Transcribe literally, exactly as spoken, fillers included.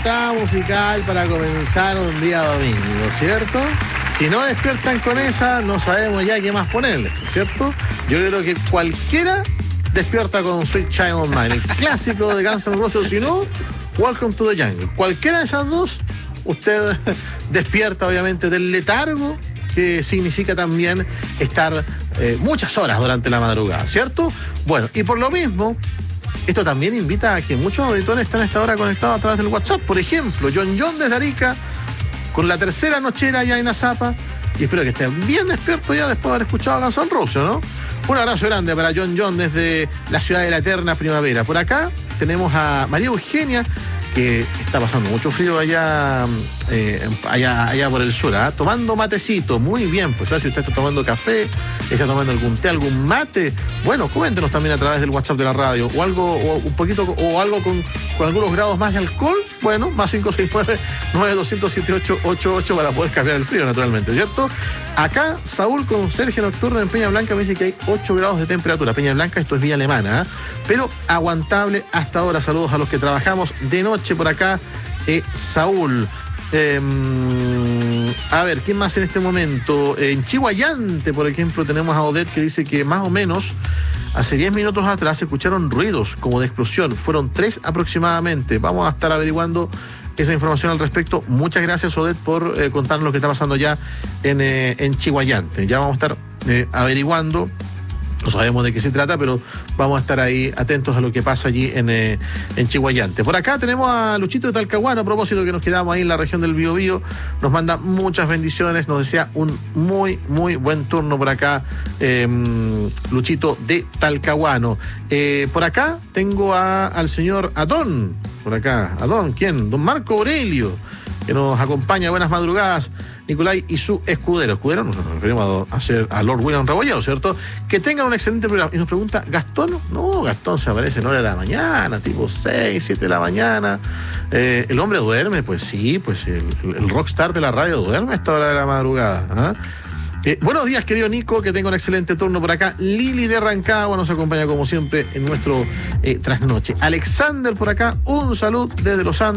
libertad musical para comenzar un día domingo, ¿cierto? Si no despiertan con esa, no sabemos ya qué más ponerle, ¿cierto? Yo creo que cualquiera despierta con Sweet Child O' Mine, el clásico de Guns N' Roses, si no, Welcome to the Jungle. Cualquiera de esas dos, usted despierta obviamente del letargo que significa también estar eh, muchas horas durante la madrugada, ¿cierto? Bueno, y por lo mismo, esto también invita a que muchos auditores estén a esta hora conectados a través del WhatsApp. Por ejemplo, John John desde Arica, con la tercera nochera ya en Azapa, y espero que estén bien despiertos ya después de haber escuchado a Guns N' Roses, ¿no? Un abrazo grande para John John desde la ciudad de la eterna primavera. Por acá tenemos a María Eugenia, que está pasando mucho frío allá, eh, allá, allá por el sur, ¿eh? Tomando matecito, muy bien, pues ¿sabes? Si usted está tomando café, está tomando algún té, algún mate, bueno, coméntenos también a través del WhatsApp de la radio, o algo, o un poquito, o algo con, con algunos grados más de alcohol, bueno, más cinco seis nueve, nueve dos cero siete ocho ocho ocho para poder cambiar el frío, naturalmente, ¿cierto? Acá, Saúl, conserje nocturno en Peña Blanca, me dice que hay ocho grados de temperatura. Peña Blanca, esto es Villa Alemana, ¿eh? Pero aguantable hasta ahora. Saludos a los que trabajamos de noche por acá. Eh, Saúl. Eh, a ver, ¿quién más en este momento? Eh, en Chihuayante, por ejemplo, tenemos a Odette que dice que más o menos hace diez minutos atrás se escucharon ruidos como de explosión. Fueron tres aproximadamente. Vamos a estar averiguando esa información al respecto. Muchas gracias, Odette, por eh, contarnos lo que está pasando ya en, eh, en Chihuayante. Ya vamos a estar eh, averiguando. No sabemos de qué se trata, pero vamos a estar ahí atentos a lo que pasa allí en, eh, en Chihuayante. Por acá tenemos a Luchito de Talcahuano, a propósito que nos quedamos ahí en la región del Biobío. Nos manda muchas bendiciones, nos desea un muy, muy buen turno por acá, eh, Luchito de Talcahuano. Eh, por acá tengo a, al señor Adón, por acá. Adón, ¿quién? Don Marco Aurelio, que nos acompaña. Buenas madrugadas, Nicolai y su escudero. Escudero, nos referimos a, a, ser, a Lord William Rebolledo, ¿cierto? Que tengan un excelente programa. Y nos pregunta, ¿Gastón? No, Gastón se aparece en hora de la mañana, tipo seis, siete de la mañana. Eh, ¿El hombre duerme? Pues sí, pues el, el rockstar de la radio duerme a esta hora de la madrugada, ¿eh? Eh, buenos días, querido Nico, que tenga un excelente turno por acá. Lili de Rancagua nos acompaña como siempre en nuestro eh, trasnoche. Alexander por acá, un saludo desde Los Andes.